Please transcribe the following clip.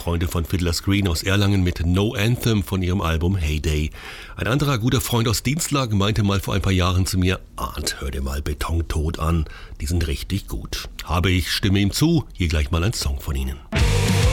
Freunde von Fiddler's Green aus Erlangen mit No Anthem von ihrem Album Heyday. Ein anderer guter Freund aus Dienstlaken meinte mal vor ein paar Jahren zu mir: Arndt, hör dir mal Betontot an, die sind richtig gut. Stimme ihm zu, hier gleich mal ein Song von ihnen.